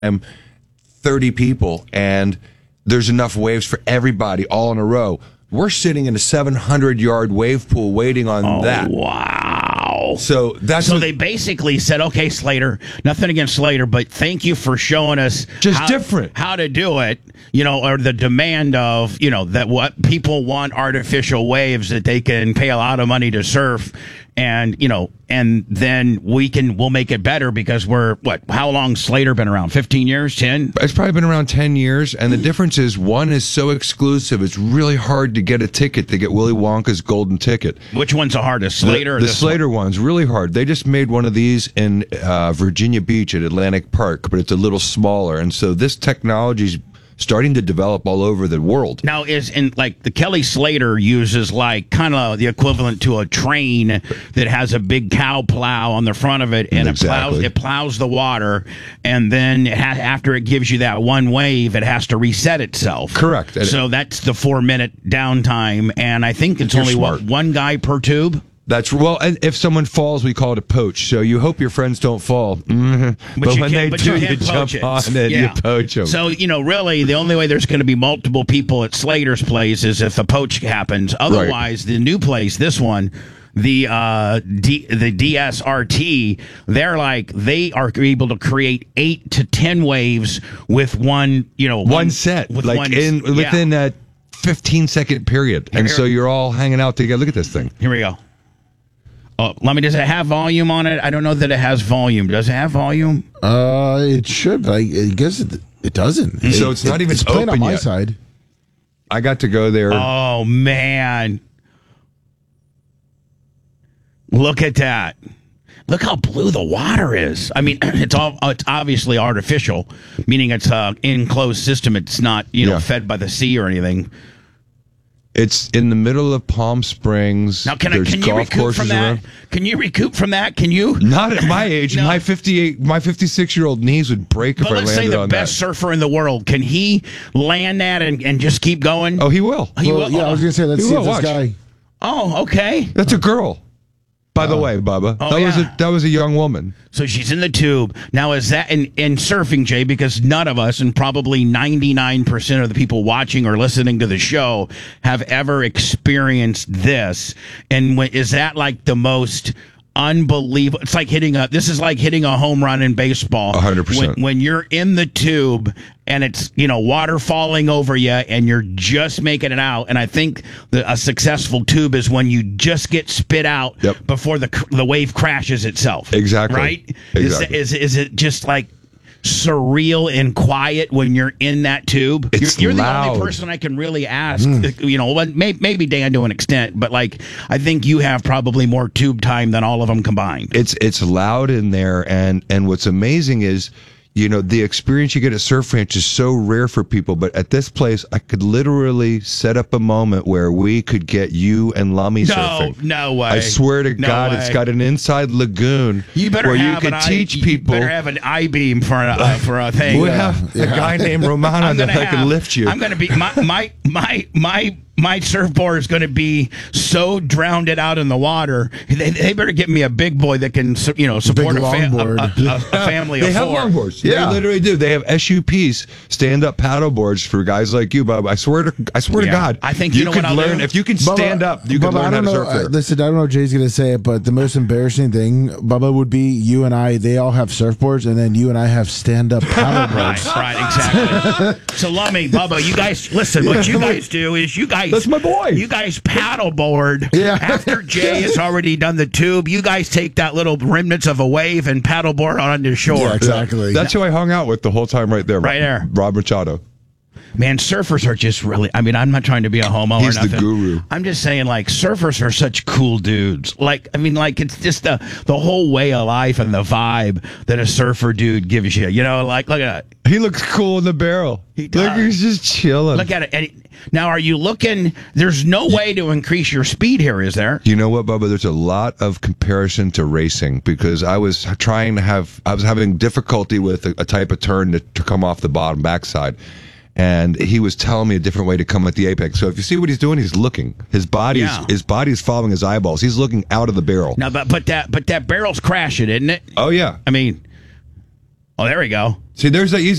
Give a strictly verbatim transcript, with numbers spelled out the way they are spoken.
thirty people, and there's enough waves for everybody all in a row. We're sitting in a seven hundred yard wave pool waiting on oh, that. Wow. So that's so what, they basically said, okay, Slater, nothing against Slater, but thank you for showing us just how, different how to do it, you know, or the demand of, you know, that what people want artificial waves that they can pay a lot of money to surf. And, you know, and then we can, we'll make it better because we're, what, how long Slater been around? fifteen years, ten? It's probably been around ten years. And the difference is one is so exclusive, it's really hard to get a ticket to get Willy Wonka's golden ticket. Which one's the hardest, Slater the, or the this Slater one? one's really hard. They just made one of these in uh, Virginia Beach at Atlantic Park, but it's a little smaller. And so this technology's starting to develop all over the world. Now, is in like the Kelly Slater uses like kind of the equivalent to a train that has a big cow plow on the front of it, and Exactly. it plows it plows the water, and then it ha- after it gives you that one wave, it has to reset itself. Correct. So that's the four minute downtime, and I think it's You're only smart. what, one guy per tube. That's well. And if someone falls, we call it a poach. So you hope your friends don't fall. Mm-hmm. But, But, you when can, they but do, you, you can jump poach it. on it. Yeah. You poach them. So you know, really, the only way there's going to be multiple people at Slater's place is if a poach happens. Otherwise, the new place, this one. The uh D, the D S R T, they're like they are able to create eight to ten waves with one, you know, one, one set, with like one, in yeah. within a fifteen second period, and Here- so you're all hanging out together. Look at this thing. Here we go. Oh, let me. Does it have volume on it? I don't know that it has volume. Does it have volume? Uh, it should, but I, I guess it, it doesn't. So It- it's not it- even it's playing on open my yet. side. I got to go there. Oh man, look at that! Look how blue the water is. I mean, it's all it's obviously artificial, meaning it's an enclosed system. It's not you know Yeah. fed by the sea or anything. It's in the middle of Palm Springs. Now, can I? There's Can you golf recoup courses from that? around. Can you recoup from that? Can you? Not at my age. No. My fifty-eight, my fifty-six year old knees would break if But I let's say landed the on best that. surfer in the world. Can he land that and, and just keep going? Oh, he will. He Well, will- yeah, I was gonna say, let's He see will, if this watch. guy. Oh, okay. That's a girl. By the way, Bubba, Oh, that was yeah. a that was a young woman. So she's in the tube. Now, is that in, in surfing, Jay? Because none of us, and probably ninety-nine percent of the people watching or listening to the show, have ever experienced this. And when, is that like the most unbelievable? It's like hitting a, this is like hitting a home run in baseball. one hundred percent. When, when you're in the tube and it's, you know, water falling over you and you're just making it out. And I think the, a successful tube is when you just get spit out Yep. before the cr- the wave crashes itself. Exactly. Right? Exactly. Is, is is it just like surreal and quiet when you're in that tube? It's you're you're the loud. only person I can really ask. You know, well, may, maybe Dan to an extent, but like I think you have probably more tube time than all of them combined. It's it's loud in there, and and what's amazing is, you know, the experience you get at Surf Ranch is so rare for people. But at this place, I could literally set up a moment where we could get you and Lummy No, surfing. no way. I swear to No God, way. it's got an inside lagoon You better where you have could an teach I, people. You better have an I beam for a uh, for a thing. We have a guy named Romano I'm that gonna can have- lift you. I'm going to be my my my my my surfboard is going to be so drowned it out in the water. They, they better get me a big boy that can su- you know support a, fam- a, longboard. a, a, a family They of have four. longboards. Yeah. They literally do. They have S U Ps, stand-up paddle boards for guys like you, Bob. I swear to, I swear Yeah. to God, I think you know could what I'll learn do? if you can Bubba- stand up. You can Bubba, learn I how don't to know, surf uh, there. listen, I don't know if Jay's going to say it, but the most embarrassing thing, Bubba, would be you and I, they all have surfboards, and then you and I have stand-up paddleboards. Right, right, exactly. So, Lummy, Bubba, you guys, listen, what you guys do is you guys... That's my boy. You guys paddleboard. Yeah. After Jay has already done the tube, you guys take that little remnants of a wave and paddleboard on the shore. Yeah, exactly. That's who I hung out with the whole time right there. Right there. Rob Machado. Man, surfers are just really, I mean, I'm not trying to be a homo He's or the nothing. guru. I'm just saying, like, surfers are such cool dudes. Like, I mean, like, it's just the, the whole way of life and the vibe that a surfer dude gives you. You know, like, look at it. He looks cool in the barrel. He Look, does. he's just chilling. Look at it. And it- now, are you looking, there's no way to increase your speed here, is there? You know what, Bubba? There's a lot of comparison to racing because I was trying to have, I was having difficulty with a, a type of turn to, to come off the bottom backside. And he was telling me a different way to come at the apex. So if you see what he's doing, he's looking. His body's Yeah. his body's following his eyeballs. He's looking out of the barrel. Now, but, but that but that barrel's crashing, isn't it? Oh yeah. I mean, oh, there we go. See, there's that easy.